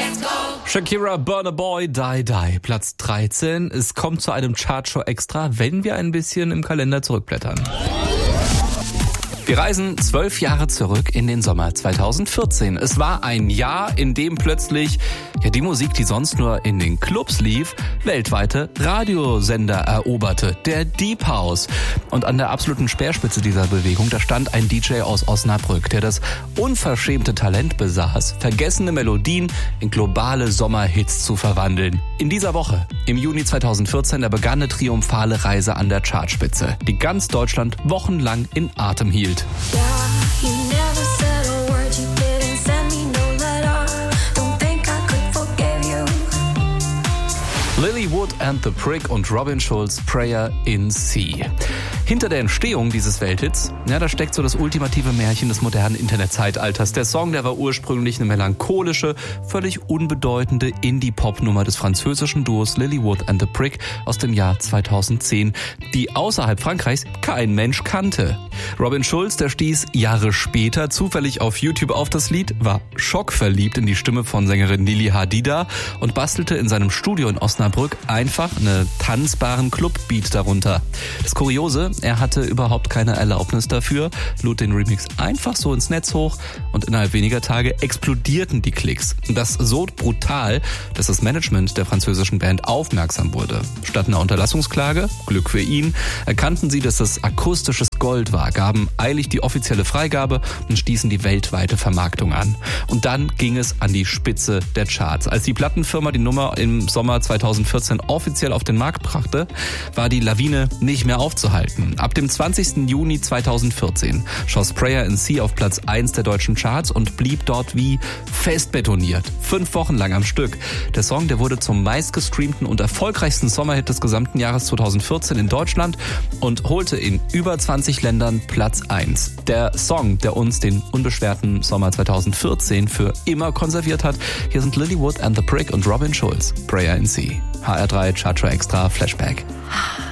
Shakira, Burna Boy, Die Die, Platz 13. Es kommt zu einem Chartshow extra, wenn wir ein bisschen im Kalender zurückblättern. Wir reisen 12 Jahre zurück in den Sommer 2014. Es war ein Jahr, in dem plötzlich die Musik, die sonst nur in den Clubs lief, weltweite Radiosender eroberte, der Deep House. Und an der absoluten Speerspitze dieser Bewegung, da stand ein DJ aus Osnabrück, der das unverschämte Talent besaß, vergessene Melodien in globale Sommerhits zu verwandeln. In dieser Woche, im Juni 2014, da begann eine triumphale Reise an der Chartspitze, die ganz Deutschland wochenlang in Atem hielt. Lily Wood and the Prick und Robin Schulz, Prayer in C. Hinter der Entstehung dieses Welthits, da steckt so das ultimative Märchen des modernen Internetzeitalters. Der Song, der war ursprünglich eine melancholische, völlig unbedeutende Indie-Pop-Nummer des französischen Duos Lily Wood and the Prick aus dem Jahr 2010, die außerhalb Frankreichs kein Mensch kannte. Robin Schulz, der stieß Jahre später zufällig auf YouTube auf das Lied, war schockverliebt in die Stimme von Sängerin Lili Hadida und bastelte in seinem Studio in Osnabrück einfach einen tanzbaren Club-Beat darunter. Das Kuriose, er hatte überhaupt keine Erlaubnis dafür, lud den Remix einfach so ins Netz hoch und innerhalb weniger Tage explodierten die Klicks. Und das so brutal, dass das Management der französischen Band aufmerksam wurde. Statt einer Unterlassungsklage, Glück für ihn, erkannten sie, dass das akustisches Gold war, gaben eilig die offizielle Freigabe und stießen die weltweite Vermarktung an. Und dann ging es an die Spitze der Charts. Als die Plattenfirma die Nummer im Sommer 2014 offiziell auf den Markt brachte, war die Lawine nicht mehr aufzuhalten. Ab dem 20. Juni 2014 schoss Prayer in C auf Platz 1 der deutschen Charts und blieb dort wie fest betoniert. 5 Wochen lang am Stück. Der Song, der wurde zum meistgestreamten und erfolgreichsten Sommerhit des gesamten Jahres 2014 in Deutschland und holte in über 20 Ländern Platz 1. Der Song, der uns den unbeschwerten Sommer 2014 für immer konserviert hat. Hier sind Lily Wood and the Prick und Robin Schulz, Prayer in C. HR3 Chartshow Extra Flashback.